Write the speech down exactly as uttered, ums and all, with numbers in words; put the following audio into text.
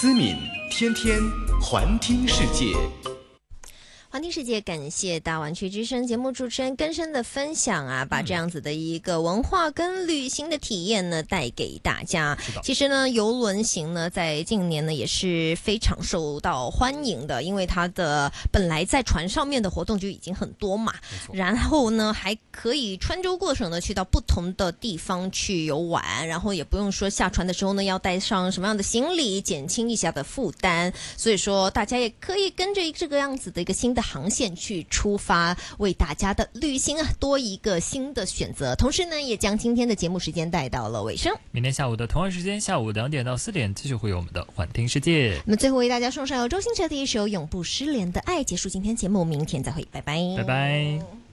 思敏天天环听世界。 环听世界，感谢大湾区之声节目主持人根生的分享啊，把这样子的一个文化跟旅行的体验呢带给大家。其实呢，邮轮行呢在近年呢也是非常受到欢迎的，因为它的本来在船上面的活动就已经很多嘛，然后呢还可以穿州过省的去到不同的地方去游玩，然后也不用说下船的时候呢要带上什么样的行李，减轻一下的负担。所以说大家也可以跟着这个样子的一个新的航线去出发，为大家的旅行啊多一个新的选择。同时呢，也将今天的节目时间带到了尾声。 明天下午的同样时间，下午两点到四点，继续会有我们的环听世界。 那么最后为大家送上由周星驰的一首《永不失联的爱》，结束今天节目，明天再会，拜拜， 拜拜。